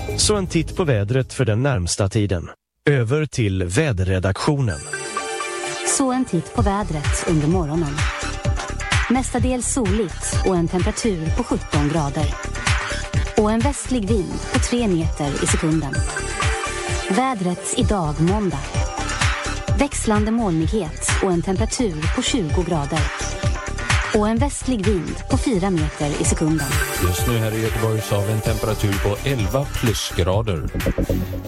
Så en titt på vädret för den närmsta tiden. Över till väderredaktionen. Så en titt på vädret under morgonen. Mestadels soligt och en temperatur på 17 grader. Och en västlig vind på 3 meter i sekunden. Vädret idag måndag. Växlande molnighet och en temperatur på 20 grader. Och en västlig vind på 4 meter i sekunden. Just nu här i Göteborg så har vi en temperatur på 11 plusgrader.